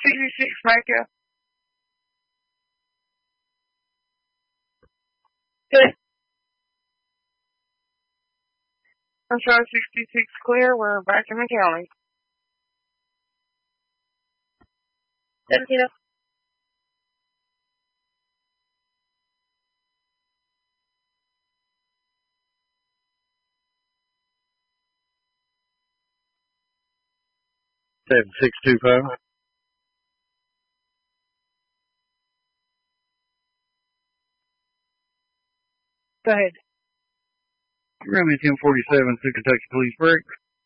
66 Micah. I'm sorry, 66 clear. We're back in the county. 17. 7625. Go ahead. Grumman 1047 to Kentucky Police Break.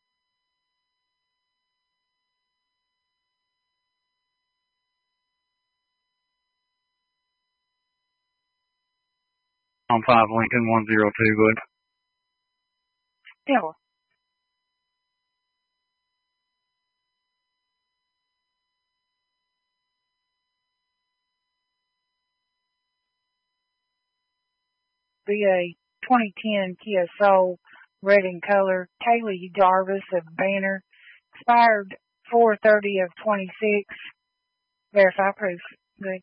On 5 Lincoln 102, good. Yeah. Be a 2010 Kia Soul, red in color. Kaylee Jarvis of Banner. Expired 4/30 of 26. Verify proof. Good.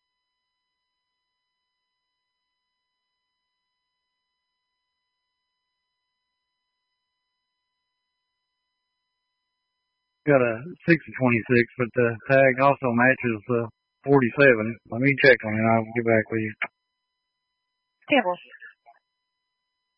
Got a 6026, but the tag also matches 47. Let me check on it and I'll get back with you. Temple.